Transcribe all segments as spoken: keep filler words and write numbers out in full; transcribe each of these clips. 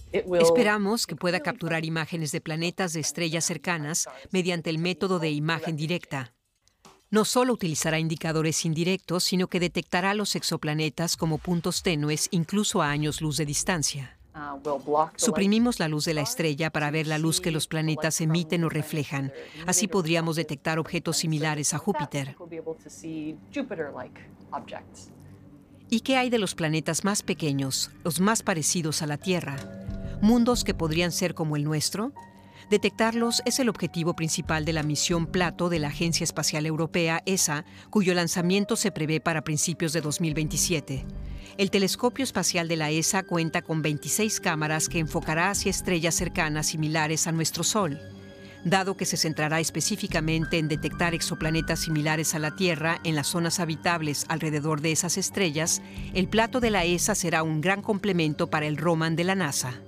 Esperamos que pueda capturar imágenes de planetas de estrellas cercanas mediante el método de imagen directa. No solo utilizará indicadores indirectos, sino que detectará los exoplanetas como puntos tenues incluso a años luz de distancia. Suprimimos la luz de la estrella para ver la luz que los planetas emiten o reflejan. Así podríamos detectar objetos similares a Júpiter. ¿Y qué hay de los planetas más pequeños, los más parecidos a la Tierra? ¿Mundos que podrían ser como el nuestro? Detectarlos es el objetivo principal de la misión Plato de la Agencia Espacial Europea, E S A, cuyo lanzamiento se prevé para principios de dos mil veintisiete. El telescopio espacial de la E S A cuenta con veintiséis cámaras que enfocará hacia estrellas cercanas similares a nuestro Sol. Dado que se centrará específicamente en detectar exoplanetas similares a la Tierra en las zonas habitables alrededor de esas estrellas, el Plato de la E S A será un gran complemento para el Roman de la NASA.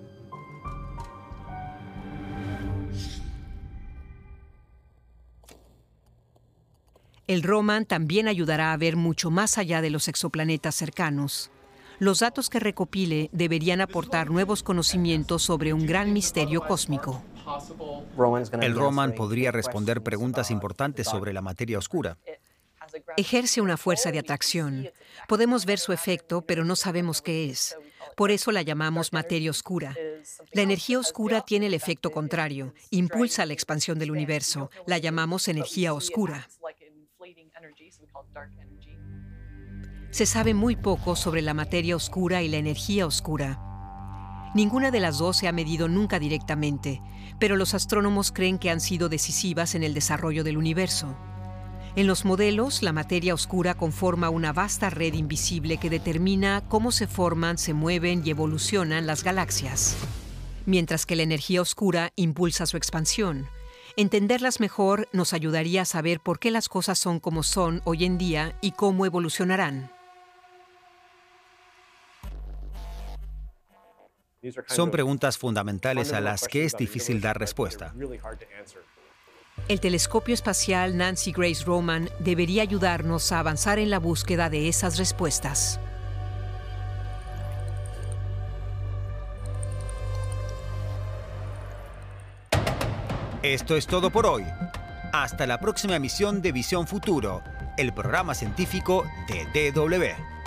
El Roman también ayudará a ver mucho más allá de los exoplanetas cercanos. Los datos que recopile deberían aportar nuevos conocimientos sobre un gran misterio cósmico. El Roman podría responder preguntas importantes sobre la materia oscura. Ejerce una fuerza de atracción. Podemos ver su efecto, pero no sabemos qué es. Por eso la llamamos materia oscura. La energía oscura tiene el efecto contrario. Impulsa la expansión del universo. La llamamos energía oscura. Se sabe muy poco sobre la materia oscura y la energía oscura. Ninguna de las dos se ha medido nunca directamente, pero los astrónomos creen que han sido decisivas en el desarrollo del universo. En los modelos, la materia oscura conforma una vasta red invisible que determina cómo se forman, se mueven y evolucionan las galaxias, mientras que la energía oscura impulsa su expansión. Entenderlas mejor nos ayudaría a saber por qué las cosas son como son hoy en día y cómo evolucionarán. Son preguntas fundamentales a las que es difícil dar respuesta. El telescopio espacial Nancy Grace Roman debería ayudarnos a avanzar en la búsqueda de esas respuestas. Esto es todo por hoy. Hasta la próxima emisión de Visión Futuro, el programa científico de D W.